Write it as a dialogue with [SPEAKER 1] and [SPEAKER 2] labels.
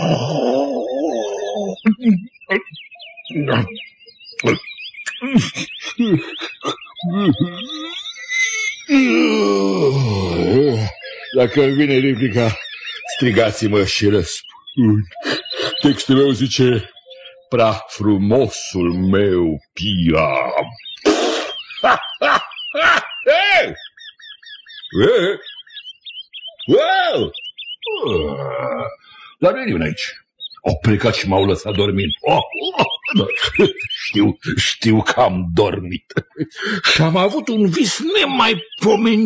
[SPEAKER 1] Dacă îmi vine replica, strigați-mă și răspund. Textul meu zice: prea frumosul meu Piram. Dar nu e nimeni aici. Au plecat și m-au lăsat dormind. Știu că am dormit. Și am avut un vis nemaipomenit.